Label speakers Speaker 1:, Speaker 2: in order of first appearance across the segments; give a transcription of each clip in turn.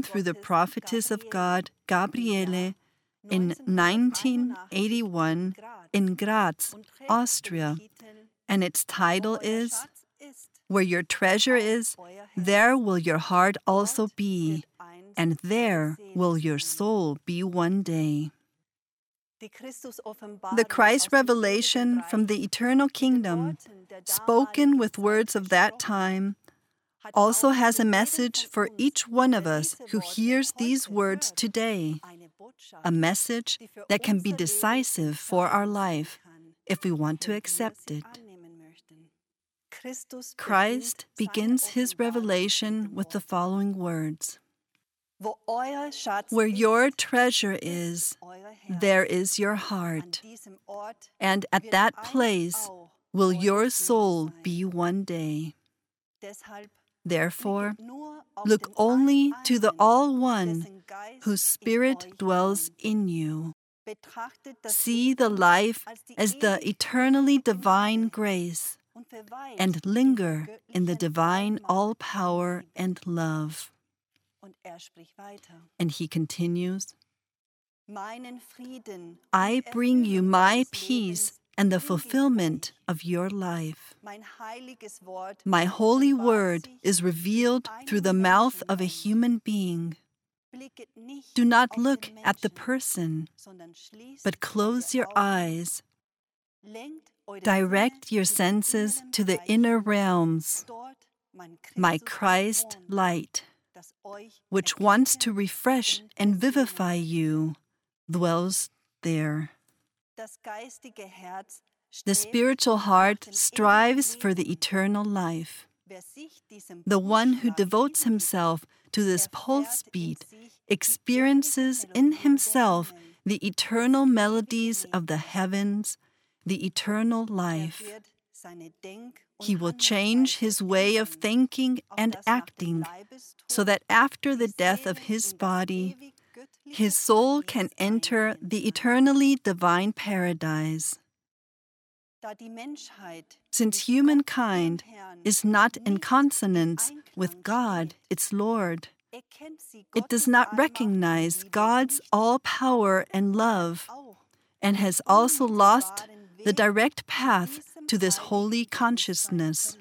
Speaker 1: through the prophetess of God, Gabriele, in 1981 in Graz, Austria, and its title is, "Where your treasure is, there will your heart also be, and there will your soul be one day." The Christ revelation from the eternal kingdom, spoken with words of that time, also has a message for each one of us who hears these words today, a message that can be decisive for our life if we want to accept it. Christ begins his revelation with the following words: "Where your treasure is, there is your heart, and at that place will your soul be one day." Therefore, look only to the All-One whose Spirit dwells in you. See the life as the eternally divine grace, and linger in the divine all-power and love. And he continues, "I bring you my peace and the fulfillment of your life. My holy word is revealed through the mouth of a human being. Do not look at the person, but close your eyes. Direct your senses to the inner realms. My Christ light, which wants to refresh and vivify you, dwells there." The spiritual heart strives for the eternal life. The one who devotes himself to this pulse beat experiences in himself the eternal melodies of the heavens, the eternal life. He will change his way of thinking and acting so that after the death of his body, his soul can enter the eternally divine paradise. Since humankind is not in consonance with God, its Lord, it does not recognize God's all-power and love, and has also lost the direct path to this holy consciousness.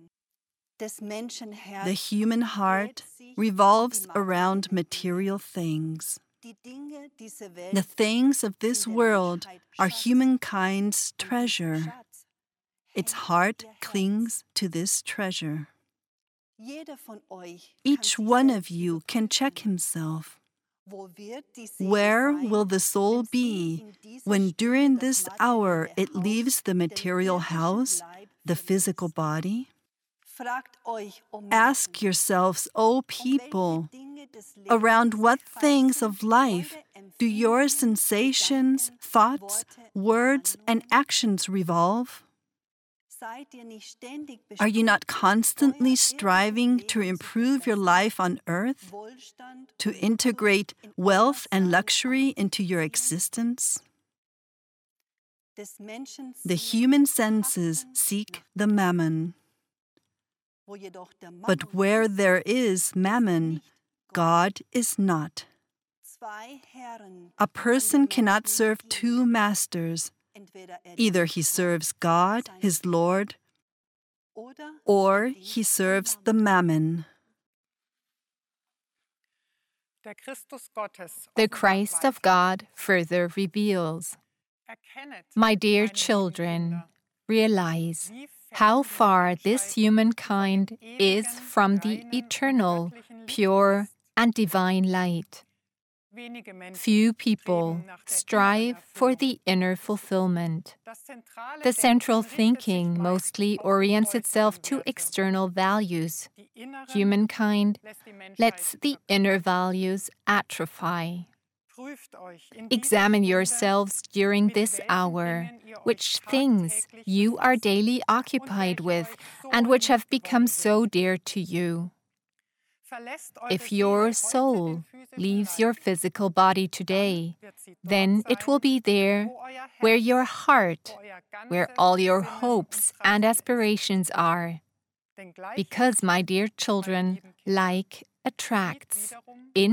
Speaker 1: The human heart revolves around material things. The things of this world are humankind's treasure. Its heart clings to this treasure. Each one of you can check himself. Where will the soul be when during this hour it leaves the material house, the physical body? Ask yourselves, O people, around what things of life do your sensations, thoughts, words, and actions revolve? Are you not constantly striving to improve your life on earth, to integrate wealth and luxury into your existence? The human senses seek the mammon. But where there is mammon, God is not. A person cannot serve two masters. Either he serves God, his Lord, or he serves the mammon.
Speaker 2: The Christ of God further reveals, "My dear children, realize how far this humankind is from the eternal, pure, and divine light. Few people strive for the inner fulfillment. The central thinking mostly orients itself to external values. Humankind lets the inner values atrophy. Examine yourselves during this hour, which things you are daily occupied with and which have become so dear to you. If your soul leaves your physical body today, then it will be there where your heart, where all your hopes and aspirations are. Because, my dear children, like attracts.